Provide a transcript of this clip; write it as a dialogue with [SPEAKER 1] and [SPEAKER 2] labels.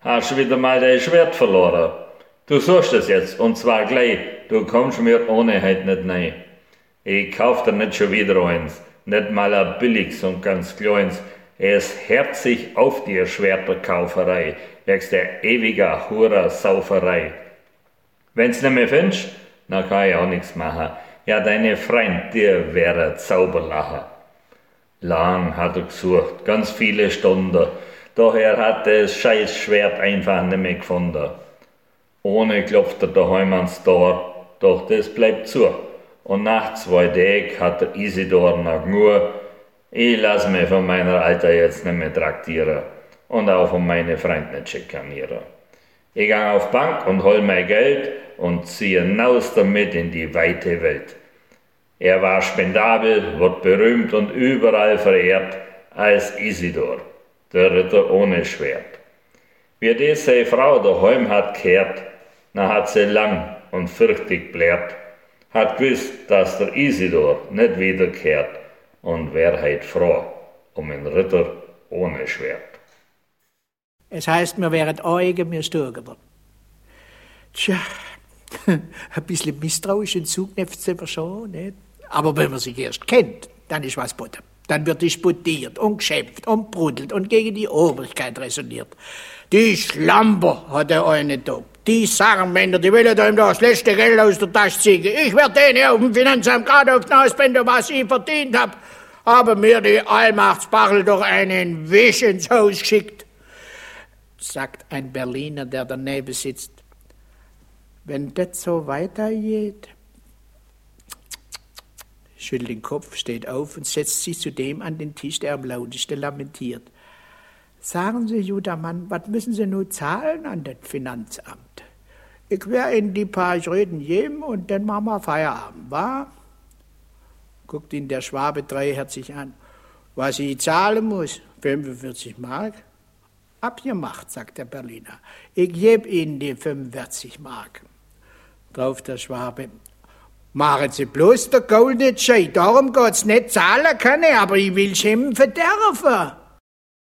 [SPEAKER 1] Hast du wieder mal dein Schwert verloren? Du suchst es jetzt, und zwar gleich. Du kommst mir ohne heute nicht rein. Ich kauf dir nicht schon wieder eins. Nicht mal ein billiges und ganz kleines. Es hört sich auf die Schwerterkauferei, wegen der ewiger Hura-Sauferei. Wenn's nicht mehr findest, dann kann ich auch nichts machen. Ja, deine Freund, dir wäre Zauberlacher. Lang hat er gesucht, ganz viele Stunden, doch er hat das scheiß Schwert einfach nicht mehr gefunden. Ohne klopft er daheim ans Tor, doch das bleibt zu. Und nach 2 Tagen hat der Isidor noch nur, ich lass mich von meiner Alter jetzt nicht mehr traktieren und auch von meinen Freunden nicht schikanieren. Ich gang auf Bank und hol mein Geld und ziehe hinaus damit in die weite Welt. Er war spendabel, wird berühmt und überall verehrt als Isidor, der Ritter ohne Schwert. Wie das seine Frau daheim hat gehört, dann hat sie lang und fürchtig blärt, hat gewusst, dass der Isidor nicht wiederkehrt und wär heut froh um einen Ritter ohne Schwert.
[SPEAKER 2] Es heißt, wir wären Augen, mir stören wird. Tja, ein bisschen misstrauisch und zugeknöpft sind wir schon, nicht? Aber wenn man sich erst kennt, dann ist was Butter. Dann wird disputiert und geschimpft und brudelt und gegen die Obrigkeit räsoniert. Die Schlamper, hat der eine da. Die Sarmänner, die wollen da ihm das letzte Geld aus der Tasche ziehen. Ich werde denen auf dem Finanzamt gerade auf die Nase binden, was ich verdient hab. Haben mir die Allmachtsbachel doch einen Wisch ins Haus geschickt, sagt ein Berliner, der daneben sitzt. Wenn das so weitergeht, schüttelt den Kopf, steht auf und setzt sich zu dem an den Tisch, der am lautesten lamentiert. Sagen Sie, juter Mann, was müssen Sie nun zahlen an das Finanzamt? Ich werde Ihnen die paar Schröden geben und dann machen wir Feierabend, wa? Guckt ihn der Schwabe treuherzig an. Was ich zahlen muss? 45 Mark? Abgemacht, sagt der Berliner. Ich gebe Ihnen die 45 Mark. Drauf der Schwabe. Machen Sie bloß der Gold nicht schei, darum geht's nicht, zahlen kann ich, aber ich will schimpfen dürfen.